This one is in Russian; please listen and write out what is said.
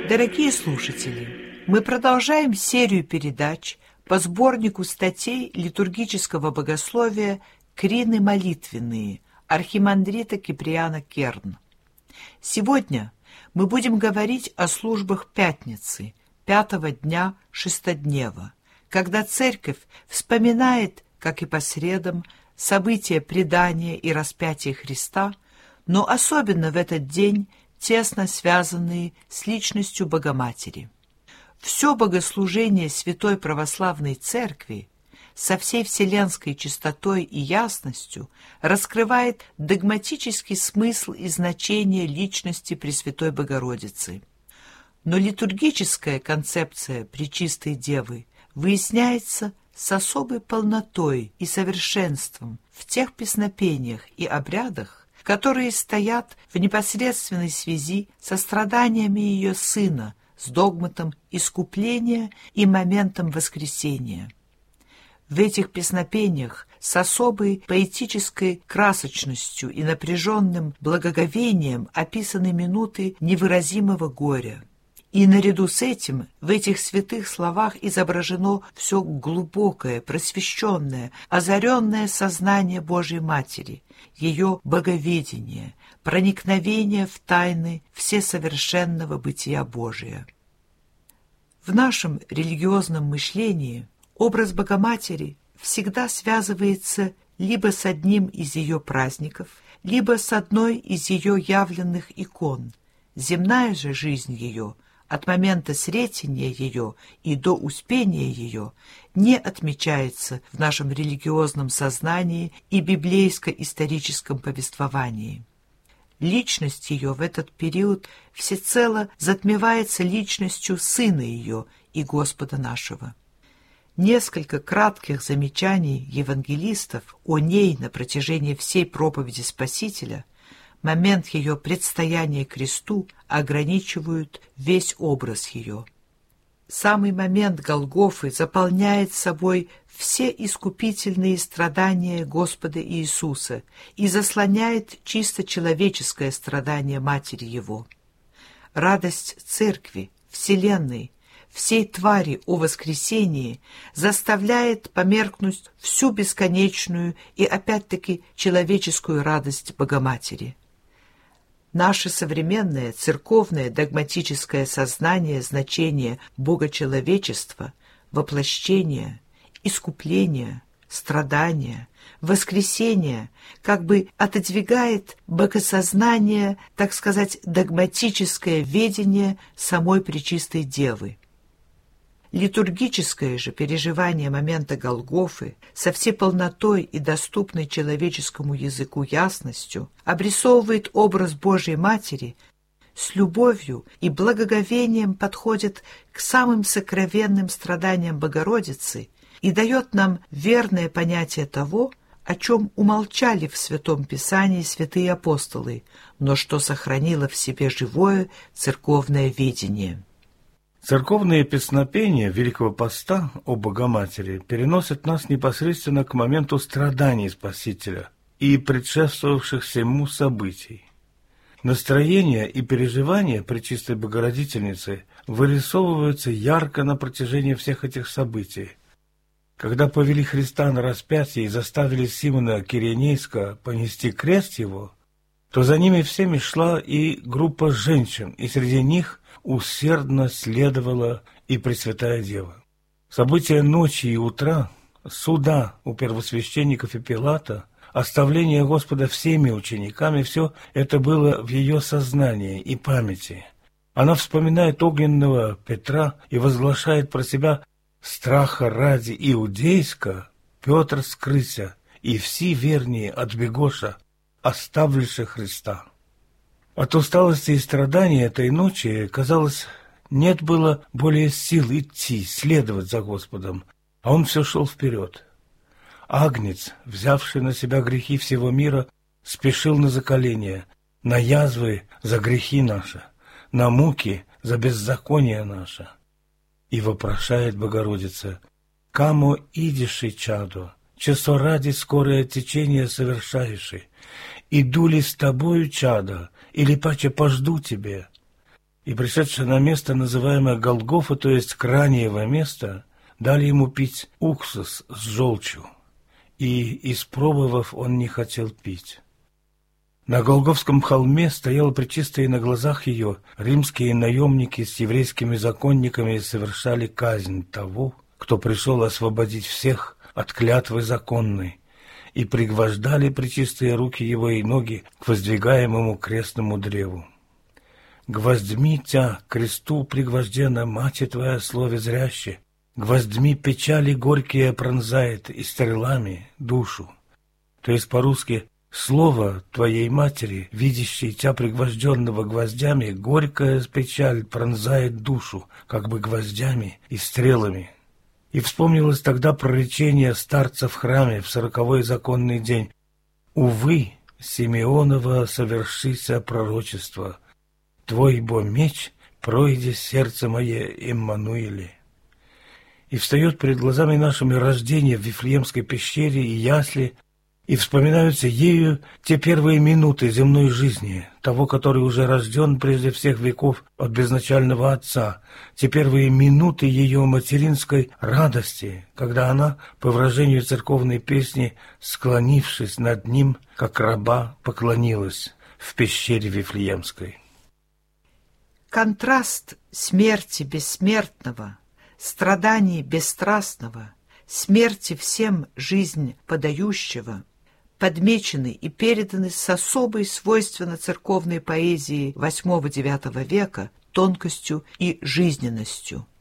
Дорогие слушатели, мы продолжаем серию передач по сборнику статей литургического богословия «Крины молитвенные» архимандрита Киприана Керн. Сегодня мы будем говорить о службах Пятницы, 5-го дня Шестоднева, когда Церковь вспоминает, как и по средам, события предания и распятия Христа, но особенно в этот день тесно связанные с личностью Богоматери. Все богослужение Святой Православной Церкви со всей вселенской чистотой и ясностью раскрывает догматический смысл и значение личности Пресвятой Богородицы. Но литургическая концепция Пречистой Девы выясняется с особой полнотой и совершенством в тех песнопениях и обрядах, которые стоят в непосредственной связи со страданиями ее Сына, с догматом искупления и моментом воскресения. В этих песнопениях с особой поэтической красочностью и напряженным благоговением описаны минуты невыразимого горя. И наряду с этим в этих святых словах изображено все глубокое, просвещенное, озаренное сознание Божьей Матери, ее боговедение, проникновение в тайны всесовершенного бытия Божия. В нашем религиозном мышлении образ Богоматери всегда связывается либо с одним из ее праздников, либо с одной из ее явленных икон. Земная же жизнь ее – от момента сретения ее и до успения ее не отмечается в нашем религиозном сознании и библейско-историческом повествовании. Личность ее в этот период всецело затмевается личностью Сына ее и Господа нашего. Несколько кратких замечаний евангелистов о ней на протяжении всей проповеди Спасителя – момент ее предстояния кресту ограничивают весь образ ее. Самый момент Голгофы заполняет собой все искупительные страдания Господа Иисуса и заслоняет чисто человеческое страдание Матери Его. Радость Церкви, Вселенной, всей твари о воскресении заставляет померкнуть всю бесконечную и опять-таки человеческую радость Богоматери. Наше современное церковное догматическое сознание значения богочеловечества, воплощения, искупления, страдания, воскресения как бы отодвигает богосознание, так сказать, догматическое ведение самой Пречистой Девы. Литургическое же переживание момента Голгофы со всей полнотой и доступной человеческому языку ясностью обрисовывает образ Божьей Матери, с любовью и благоговением подходит к самым сокровенным страданиям Богородицы и дает нам верное понятие того, о чем умолчали в Святом Писании святые апостолы, но что сохранило в себе живое церковное видение. Церковные песнопения Великого Поста о Богоматери переносят нас непосредственно к моменту страданий Спасителя и предшествовавших всему событий. Настроение и переживания Пречистой Богородительницы вырисовываются ярко на протяжении всех этих событий. Когда повели Христа на распятие и заставили Симона Киренейска понести крест его, то за ними всеми шла и группа женщин, и среди них усердно следовала и Пресвятая Дева. События ночи и утра, суда у первосвященников и Пилата, оставление Господа всеми учениками – все это было в ее сознании и памяти. Она вспоминает огненного Петра и возглашает про себя: «Страха ради иудейска Петр скрыся, и все вернее отбегоша, оставлюши Христа». От усталости и страданий этой ночи, казалось, нет было более сил идти, следовать за Господом, а он все шел вперед. Агнец, взявший на себя грехи всего мира, спешил на заколение, на язвы за грехи наши, на муки за беззаконие наше. И вопрошает Богородица: «Камо идиши, чадо, часо ради скорое течение совершаеши? Иду ли с тобою, чадо, или паче пожду тебе?» и, пришедшие на место, называемое Голгофа, то есть Краниево место, дали ему пить уксус с желчью, и, испробовав, он не хотел пить. На Голгофском холме стояла пречистая, и на глазах ее римские наемники с еврейскими законниками совершали казнь того, кто пришел освободить всех от клятвы законной, и пригвождали пречистые руки его и ноги к воздвигаемому крестному древу. Гвоздьми тя к кресту пригвождена, мати твоя слове зряще, гвоздьми печали горькие пронзает и стрелами душу. То есть по-русски: слово твоей матери, видящей тя пригвожденного гвоздями, горькая печаль пронзает душу, как бы гвоздями и стрелами. И вспомнилось тогда проречение старца в храме в 40-й законный день: «Увы, Симеонова совершися пророчество, твой бо меч пройди сердце мое, Иммануиле». И встает перед глазами нашими рождение в Вифлеемской пещере и ясли, и вспоминаются ею те первые минуты земной жизни, того, который уже рожден прежде всех веков от безначального Отца, те первые минуты ее материнской радости, когда она, по выражению церковной песни, склонившись над ним, как раба, поклонилась в пещере Вифлеемской. Контраст смерти бессмертного, страданий бесстрастного, смерти всем жизнь подающего, подмечены и переданы с особой свойственно церковной поэзии VIII-IX века тонкостью и жизненностью.